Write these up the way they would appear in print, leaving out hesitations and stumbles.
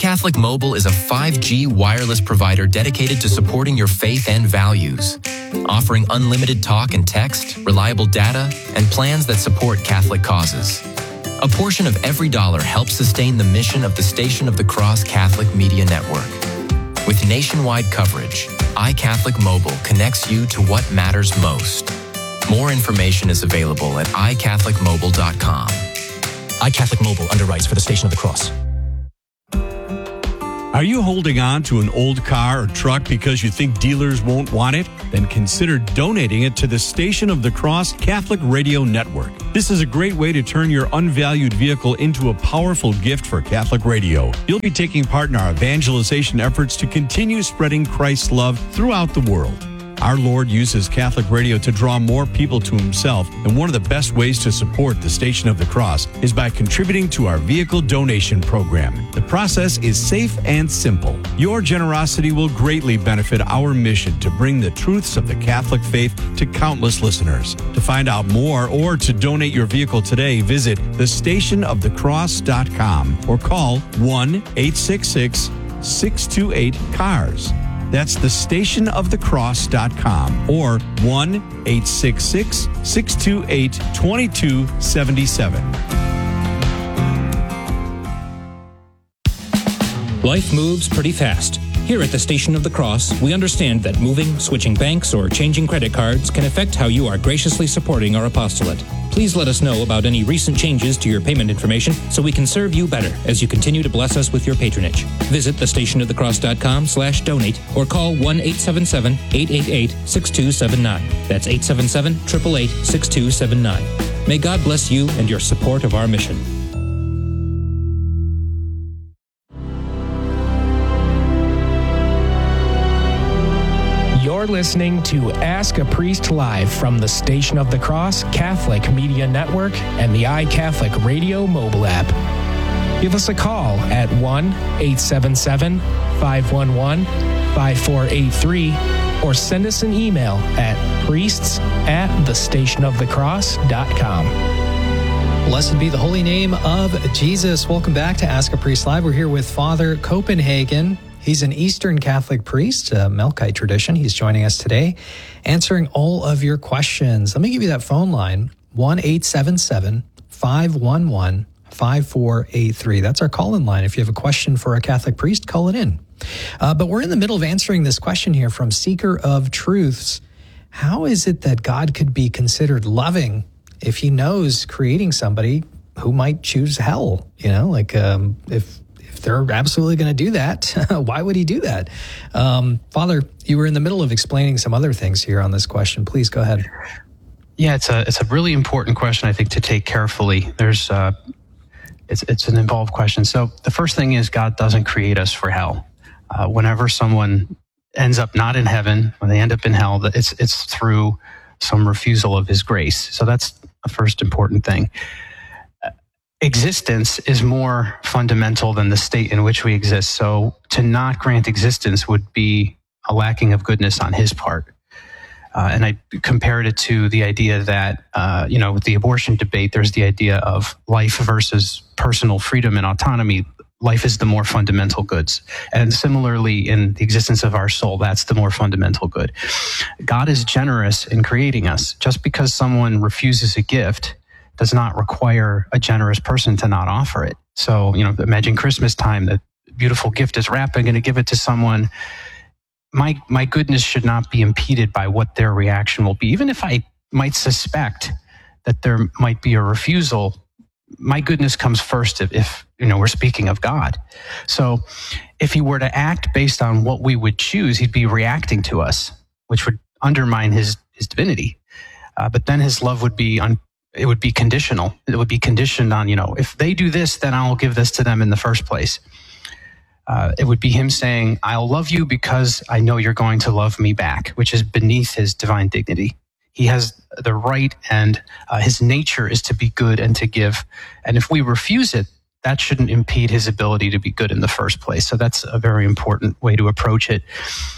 iCatholic Mobile is a 5G wireless provider dedicated to supporting your faith and values, offering unlimited talk and text, reliable data, and plans that support Catholic causes. A portion of every dollar helps sustain the mission of the Station of the Cross Catholic Media Network. With nationwide coverage, iCatholic Mobile connects you to what matters most. More information is available at iCatholicMobile.com. iCatholic Mobile underwrites for the Station of the Cross. Are you holding on to an old car or truck because you think dealers won't want it? Then consider donating it to the Station of the Cross Catholic Radio Network. This is a great way to turn your unvalued vehicle into a powerful gift for Catholic radio. You'll be taking part in our evangelization efforts to continue spreading Christ's love throughout the world. Our Lord uses Catholic radio to draw more people to himself, and one of the best ways to support the Station of the Cross is by contributing to our vehicle donation program. The process is safe and simple. Your generosity will greatly benefit our mission to bring the truths of the Catholic faith to countless listeners. To find out more or to donate your vehicle today, visit thestationofthecross.com or call 1-866-628-CARS. That's thestationofthecross.com or 1-866-628-2277. Life moves pretty fast. Here at the Station of the Cross, we understand that moving, switching banks, or changing credit cards can affect how you are graciously supporting our apostolate. Please let us know about any recent changes to your payment information so we can serve you better as you continue to bless us with your patronage. Visit thestationofthecross.com/donate or call 1-877-888-6279. That's 877-888-6279. May God bless you and your support of our mission. You're listening to Ask a Priest Live from the Station of the Cross Catholic Media Network and the iCatholic Radio mobile app. Give us a call at 1-877-511-5483 or send us an email at priests@thestationofthecross.com. Blessed be the holy name of Jesus. Welcome back to Ask a Priest Live. We're here with Father Copenhagen. He's an Eastern Catholic priest, a Melkite tradition. He's joining us today, answering all of your questions. Let me give you that phone line, 1-877-511-5483. That's our call-in line. If you have a question for a Catholic priest, call it in. But we're in the middle of answering this question here from Seeker of Truths. How is it that God could be considered loving if he knows creating somebody who might choose hell? You know, like if they're absolutely going to do that, why would he do that? Father, you were in the middle of explaining some other things here on this question. Please go ahead. Yeah, it's a really important question, I think, to take carefully. There's it's an involved question. So the first thing is God doesn't create us for hell. Whenever someone ends up not in heaven, when they end up in hell, it's through some refusal of his grace. So that's the first important thing. Existence is more fundamental than the state in which we exist. So to not grant existence would be a lacking of goodness on his part. And I compared it to the idea that, with the abortion debate, there's the idea of life versus personal freedom and autonomy. Life is the more fundamental goods. And similarly, in the existence of our soul, that's the more fundamental good. God is generous in creating us. Just because someone refuses a gift does not require a generous person to not offer it. So, imagine Christmas time, the beautiful gift is wrapped, I'm going to give it to someone. My goodness should not be impeded by what their reaction will be. Even if I might suspect that there might be a refusal, my goodness comes first if we're speaking of God. So if he were to act based on what we would choose, he'd be reacting to us, which would undermine his divinity. But then his love would be it would be conditional. It would be conditioned on, if they do this, then I'll give this to them in the first place. It would be him saying, I'll love you because I know you're going to love me back, which is beneath his divine dignity. He has the right, and his nature is to be good and to give. And if we refuse it, that shouldn't impede his ability to be good in the first place. So that's a very important way to approach it.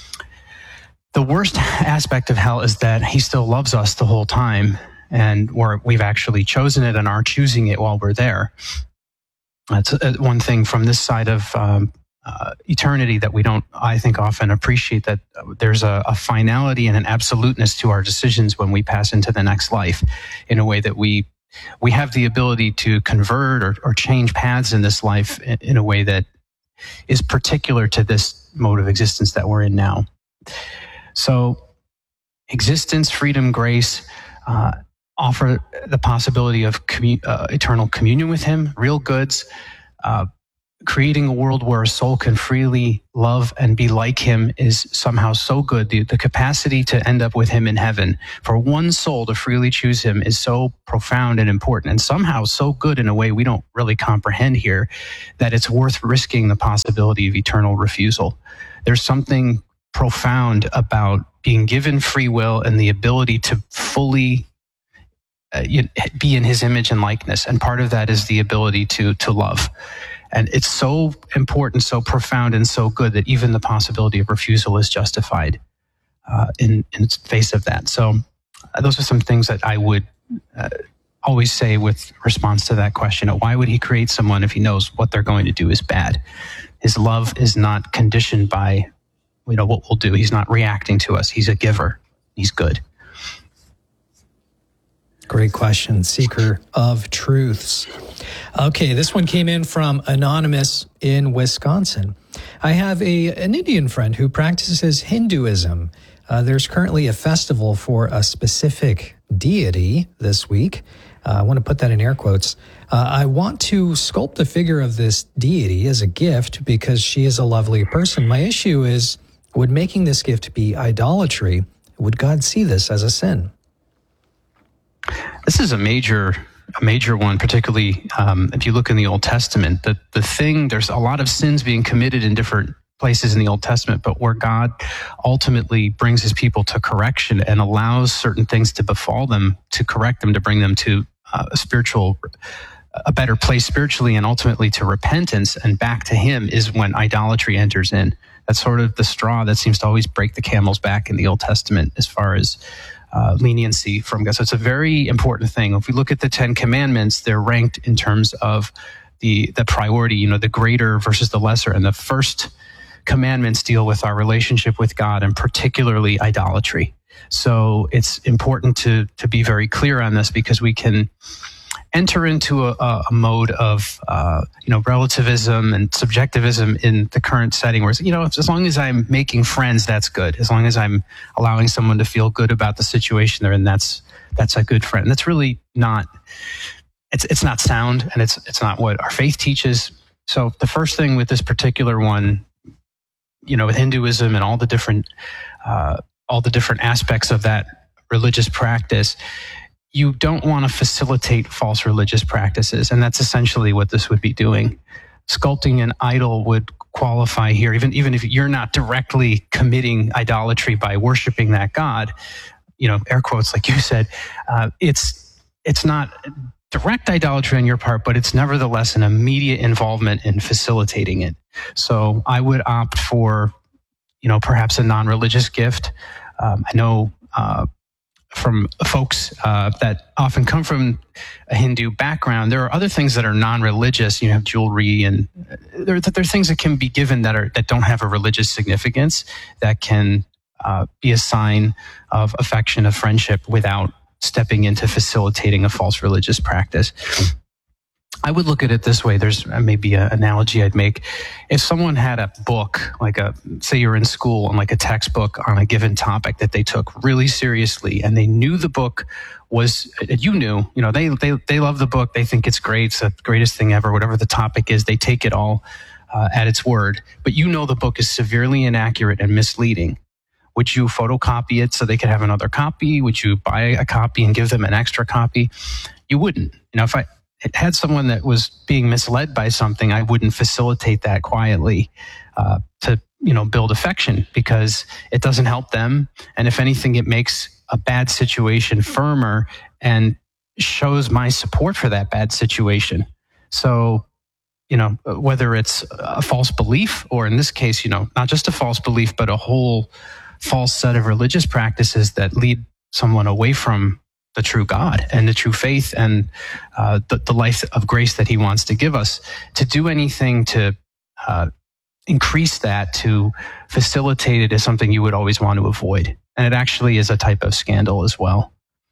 The worst aspect of hell is that he still loves us the whole time, and we've actually chosen it and are choosing it while we're there. That's one thing from this side of eternity that we don't, I think, often appreciate, that there's a finality and an absoluteness to our decisions when we pass into the next life, in a way that we have the ability to convert or change paths in this life in a way that is particular to this mode of existence that we're in now. So existence, freedom, grace offer the possibility of eternal communion with him, real goods, creating a world where a soul can freely love and be like him is somehow so good. The capacity to end up with him in heaven, for one soul to freely choose him, is so profound and important, and somehow so good in a way we don't really comprehend here, that it's worth risking the possibility of eternal refusal. There's something profound about being given free will and the ability to fully be in his image and likeness. And part of that is the ability to love. And it's so important, so profound, and so good that even the possibility of refusal is justified in face of that. So those are some things that I would always say with response to that question. Why would he create someone if he knows what they're going to do is bad? His love is not conditioned by what we'll do. He's not reacting to us. He's a giver. He's good. Great question, Seeker of Truths. Okay, this one came in from Anonymous in Wisconsin. I have an Indian friend who practices Hinduism. There's currently a festival for a specific deity this week. I want to put that in air quotes. I want to sculpt a figure of this deity as a gift because she is a lovely person. My issue is, would making this gift be idolatry? Would God see this as a sin? This is a major one, particularly if you look in the Old Testament. There's a lot of sins being committed in different places in the Old Testament, but where God ultimately brings his people to correction and allows certain things to befall them, to correct them, to bring them to a better place spiritually, and ultimately to repentance and back to him, is when idolatry enters in. That's sort of the straw that seems to always break the camel's back in the Old Testament as far as leniency from God. So it's a very important thing. If we look at the 10 Commandments, they're ranked in terms of the priority, the greater versus the lesser. And the first commandments deal with our relationship with God, and particularly idolatry. So it's important to be very clear on this, because we can enter into a mode of relativism and subjectivism in the current setting, where as long as I'm making friends, that's good. As long as I'm allowing someone to feel good about the situation they're in, that's a good friend. That's really not. It's not sound, and it's not what our faith teaches. So the first thing with this particular one, with Hinduism and all the different aspects of that religious practice, you don't want to facilitate false religious practices, and that's essentially what this would be doing. Sculpting an idol would qualify here, even if you're not directly committing idolatry by worshiping that God, air quotes, like you said, it's not direct idolatry on your part, but it's nevertheless an immediate involvement in facilitating it. So I would opt for, perhaps a non-religious gift. I know from folks that often come from a Hindu background, there are other things that are non-religious. You have jewelry, and there are things that can be given that don't have a religious significance, that can be a sign of affection, of friendship, without stepping into facilitating a false religious practice. I would look at it this way. There's maybe an analogy I'd make. If someone had a book, say you're in school, and like a textbook on a given topic that they took really seriously, and they knew the book was, they love the book, they think it's great, it's the greatest thing ever, whatever the topic is, they take it all at its word. But the book is severely inaccurate and misleading. Would you photocopy it so they could have another copy? Would you buy a copy and give them an extra copy? You wouldn't. If I had someone that was being misled by something, I wouldn't facilitate that quietly to build affection, because it doesn't help them. And if anything, it makes a bad situation firmer and shows my support for that bad situation. So, whether it's a false belief, or in this case, not just a false belief, but a whole false set of religious practices that lead someone away from the true God and the true faith and the life of grace that he wants to give us. To do anything to increase that to facilitate it as something you would always want to avoid. And it actually is a type of scandal as well.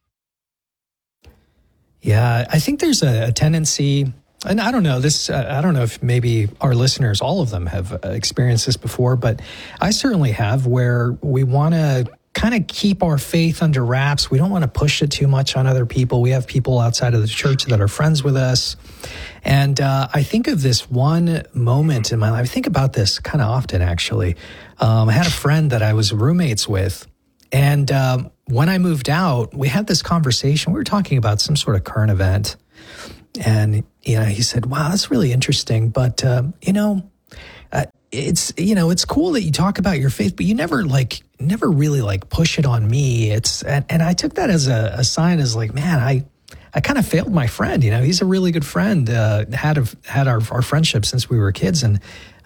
Yeah, I think there's a tendency, and I don't know this. I don't know if maybe our listeners, all of them, have experienced this before, but I certainly have, where we want to kind of keep our faith under wraps. We don't want to push it too much on other people. We have people outside of the church that are friends with us. And I think of this one moment in my life. I think about this kind of often, actually. I had a friend that I was roommates with. And when I moved out, we had this conversation. We were talking about some sort of current event. And, he said, wow, that's really interesting. But, it's cool that you talk about your faith, but you never really push it on me. And I took that as a sign, as like, man, I kind of failed my friend. He's a really good friend, had our friendship since we were kids. And,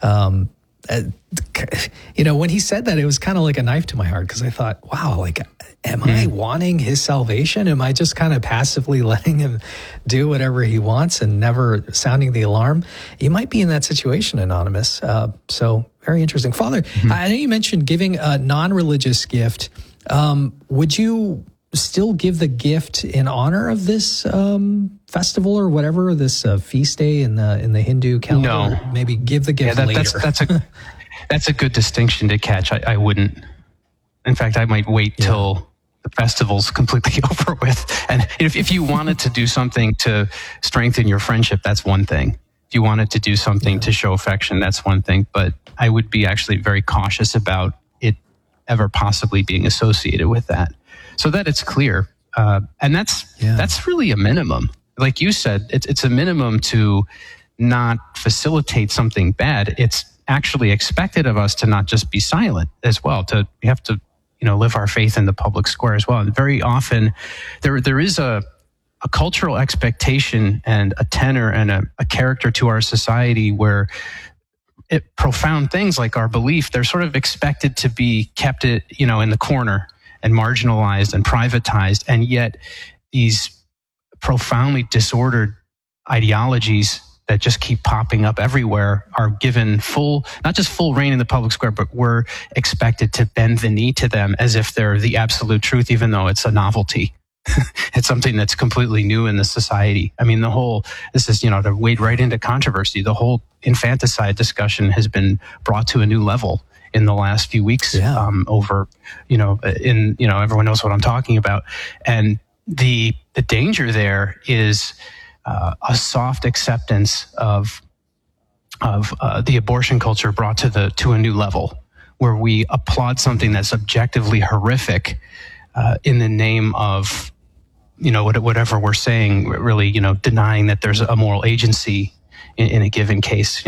when he said that, it was kind of like a knife to my heart, because I thought, wow, am I wanting his salvation? Am I just kind of passively letting him do whatever he wants and never sounding the alarm? You might be in that situation, Anonymous. So very interesting. Father, I know you mentioned giving a non-religious gift. Would you still give the gift in honor of this festival or whatever, this feast day in the Hindu calendar? No. Or maybe give the gift later. That's a good distinction to catch. I wouldn't. In fact, I might wait till the festival's completely over with. And if you wanted to do something to strengthen your friendship, that's one thing. If you wanted to do something to show affection, that's one thing. But I would be actually very cautious about it ever possibly being associated with that, so that it's clear. And that's really a minimum. Like you said, it's a minimum to not facilitate something bad. It's actually expected of us to not just be silent as well. We have to, live our faith in the public square as well. And very often there is a cultural expectation and a tenor and a character to our society where profound things like our belief, they're sort of expected to be kept in the corner and marginalized and privatized. And yet these profoundly disordered ideologies that just keep popping up everywhere are given not just full reign in the public square, but we're expected to bend the knee to them as if they're the absolute truth, even though it's a novelty. It's something that's completely new in the society. I mean, this is, to wade right into controversy. The whole infanticide discussion has been brought to a new level in the last few weeks over, everyone knows what I'm talking about. And the danger there is a soft acceptance of the abortion culture brought to a new level, where we applaud something that's objectively horrific in the name of whatever we're saying, really denying that there's a moral agency in a given case.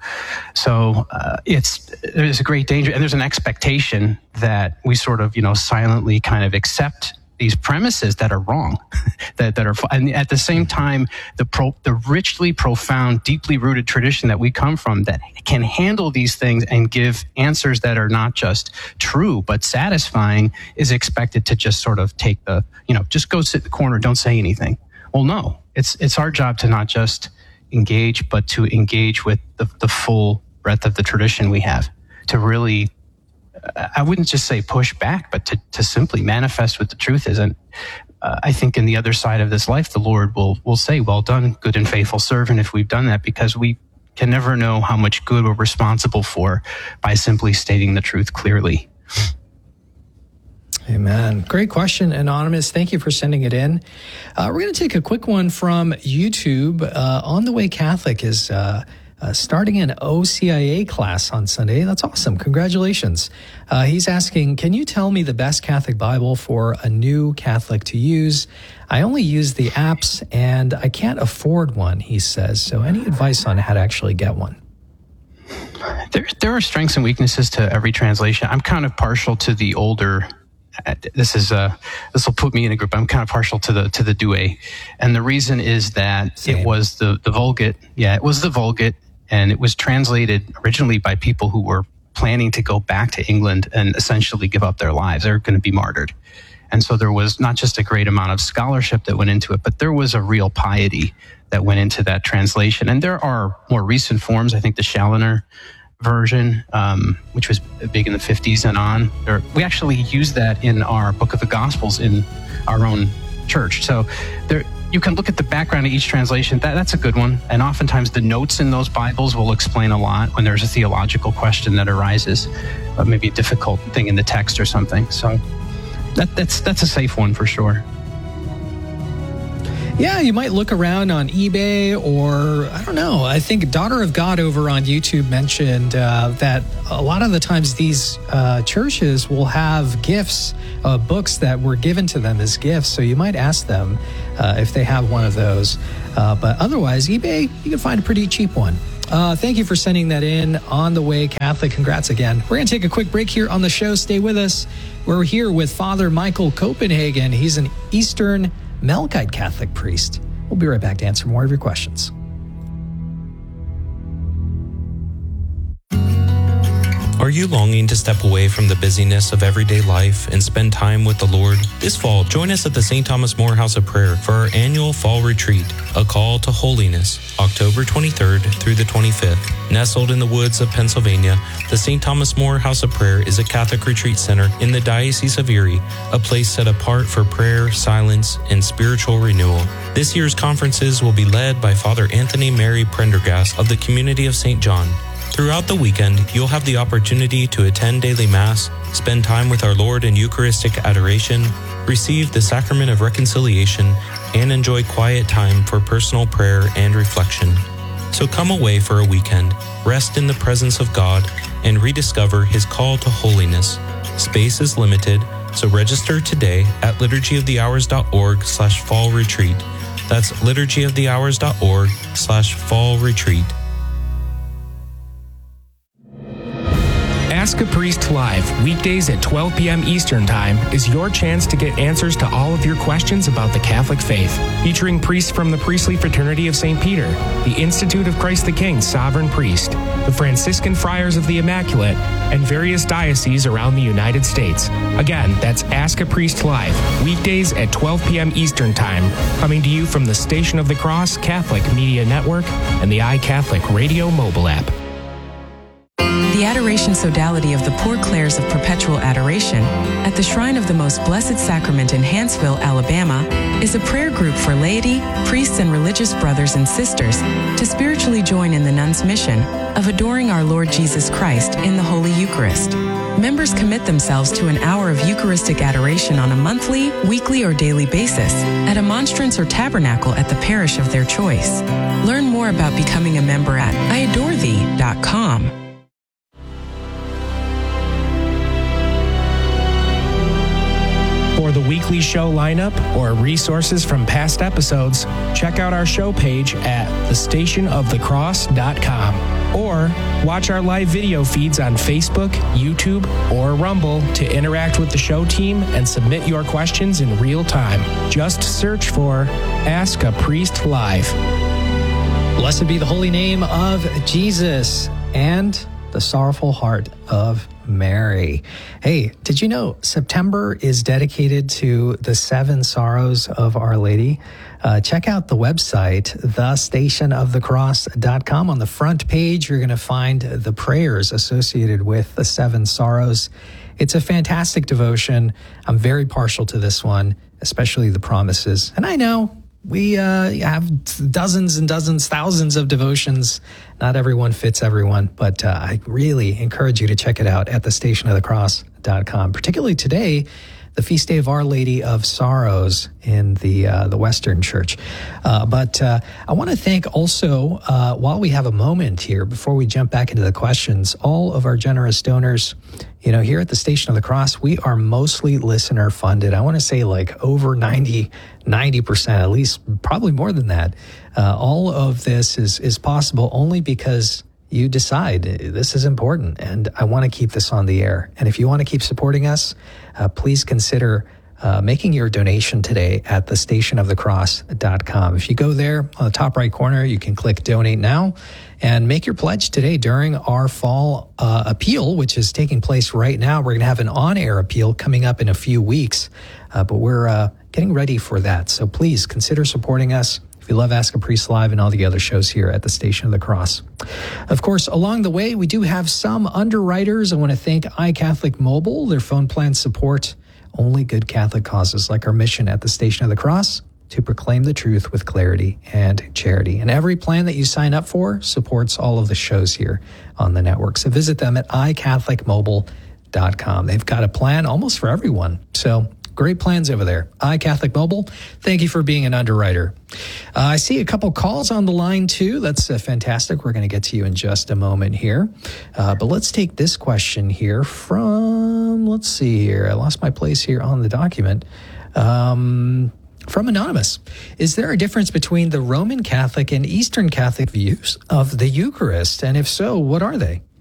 So there's a great danger, and there's an expectation that we sort of silently kind of accept these premises that are wrong, that are, and at the same time, the richly profound, deeply rooted tradition that we come from that can handle these things and give answers that are not just true but satisfying is expected to just sort of take just go sit in the corner, don't say anything. Well, no, it's our job to not just engage, but to engage with the full breadth of the tradition we have, to really, I wouldn't just say push back, but to simply manifest what the truth is. And I think in the other side of this life, the Lord will say, well done, good and faithful servant, if we've done that, because we can never know how much good we're responsible for by simply stating the truth clearly. Amen. Great question, Anonymous. Thank you for sending it in. We're going to take a quick one from YouTube. On the Way Catholic is starting an OCIA class on Sunday. That's awesome. Congratulations. He's asking, can you tell me the best Catholic Bible for a new Catholic to use? I only use the apps and I can't afford one, he says. So any advice on how to actually get one? There are strengths and weaknesses to every translation. I'm kind of partial to the older. This will put me in a group. I'm kind of partial to the Douay, and the reason is that It was the Vulgate. Yeah, it was the Vulgate, and it was translated originally by people who were planning to go back to England and essentially give up their lives. They're going to be martyred, and so there was not just a great amount of scholarship that went into it, but there was a real piety that went into that translation. And there are more recent forms. I think the Challoner version, which was big in the 50s and on. We actually use that in our Book of the Gospels in our own church. So there, you can look at the background of each translation. That's a good one. And oftentimes the notes in those Bibles will explain a lot when there's a theological question that arises, maybe a difficult thing in the text or something. So that's a safe one for sure. Yeah, you might look around on eBay or, I don't know, I think Daughter of God over on YouTube mentioned that a lot of the times these churches will have gifts, books that were given to them as gifts. So you might ask them if they have one of those. But otherwise, eBay, you can find a pretty cheap one. Thank you for sending that in. On the Way Catholic, congrats again. We're going to take a quick break here on the show. Stay with us. We're here with Father Michael Copenhagen. He's an Eastern Melkite Catholic priest. We'll be right back to answer more of your questions. Are you longing to step away from the busyness of everyday life and spend time with the Lord? This fall, join us at the St. Thomas More House of Prayer for our annual fall retreat, A Call to Holiness, October 23rd through the 25th. Nestled in the woods of Pennsylvania, the St. Thomas More House of Prayer is a Catholic retreat center in the Diocese of Erie, a place set apart for prayer, silence, and spiritual renewal. This year's conferences will be led by Father Anthony Mary Prendergast of the Community of St. John. Throughout the weekend, you'll have the opportunity to attend daily Mass, spend time with our Lord in Eucharistic adoration, receive the Sacrament of Reconciliation, and enjoy quiet time for personal prayer and reflection. So come away for a weekend, rest in the presence of God, and rediscover His call to holiness. Space is limited, so register today at liturgyofthehours.org/fall retreat. That's liturgyofthehours.org/fall retreat. Ask a Priest Live, weekdays at 12 p.m. Eastern Time, is your chance to get answers to all of your questions about the Catholic faith. Featuring priests from the Priestly Fraternity of St. Peter, the Institute of Christ the King Sovereign Priest, the Franciscan Friars of the Immaculate, and various dioceses around the United States. Again, that's Ask a Priest Live, weekdays at 12 p.m. Eastern Time, coming to you from the Station of the Cross Catholic Media Network and the iCatholic Radio mobile app. The Adoration Sodality of the Poor Clares of Perpetual Adoration at the Shrine of the Most Blessed Sacrament in Hanceville, Alabama, is a prayer group for laity, priests, and religious brothers and sisters to spiritually join in the nuns' mission of adoring our Lord Jesus Christ in the Holy Eucharist. Members commit themselves to an hour of Eucharistic adoration on a monthly, weekly, or daily basis at a monstrance or tabernacle at the parish of their choice. Learn more about becoming a member at iadorethee.com. For the weekly show lineup or resources from past episodes, check out our show page at thestationofthecross.com or watch our live video feeds on Facebook, YouTube, or Rumble to interact with the show team and submit your questions in real time. Just search for Ask a Priest Live. Blessed be the holy name of Jesus and the sorrowful heart of Mary. Hey, did you know September is dedicated to the 7 sorrows of Our Lady? Check out the website, thestationofthecross.com. On the front page, you're going to find the prayers associated with the 7 sorrows. It's a fantastic devotion. I'm very partial to this one, especially the promises. And I know we have dozens and dozens, thousands of devotions. Not everyone fits everyone, but I really encourage you to check it out at thestationofthecross.com, particularly today, the feast day of Our Lady of Sorrows in the Western Church. But I want to thank also, while we have a moment here, before we jump back into the questions, all of our generous donors. You know, here at the Station of the Cross, we are mostly listener funded. I want to say like over 90%, at least probably more than that. All of this is possible only because you decide this is important and I want to keep this on the air. And if you want to keep supporting us, please consider making your donation today at thestationofthecross.com. If you go there on the top right corner, you can click Donate Now and make your pledge today during our fall appeal, which is taking place right now. We're going to have an on-air appeal coming up in a few weeks, but we're getting ready for that. So please consider supporting us. if you love Ask a Priest Live and all the other shows here at the Station of the Cross. Of course, along the way, we do have some underwriters. I want to thank iCatholic Mobile. Their phone plans support only good Catholic causes, like our mission at the Station of the Cross, to proclaim the truth with clarity and charity. And every plan that you sign up for supports all of the shows here on the network. So visit them at iCatholicMobile.com. They've got a plan almost for everyone. So great plans over there. iCatholic Mobile, thank you for being an underwriter. I see a couple calls on the line, too. That's fantastic. We're going to get to you in just a moment here. But let's take this question here from, let's see here. I lost my place here on the document. From Anonymous. Is there a difference between the Roman Catholic and Eastern Catholic views of the Eucharist? And if so, what are they?